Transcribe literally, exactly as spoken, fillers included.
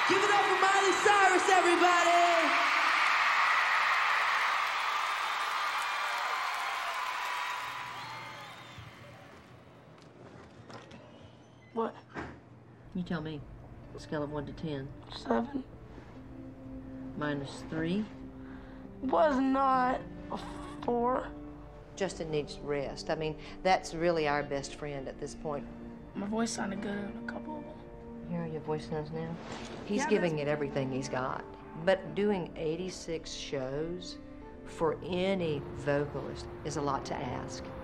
Give it up for Miley Cyrus, everybody! What? You tell me. Scale of one to ten. Seven. Minus three. Was not a four. Justin needs rest. I mean, that's really our best friend at this point. My voice sounded good in a couple of them. You hear your voice sounds now? He's Yeah, giving it everything he's got. But doing eighty-six shows for any vocalist is a lot to ask.